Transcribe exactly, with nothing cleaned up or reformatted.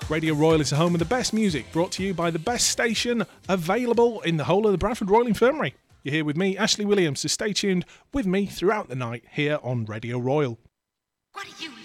Radio Royal is the home of the best music, brought to you by the best station available in the whole of the Bradford Royal Infirmary. You're here with me, Ashley Williams, so stay tuned with me throughout the night here on Radio Royal. What are you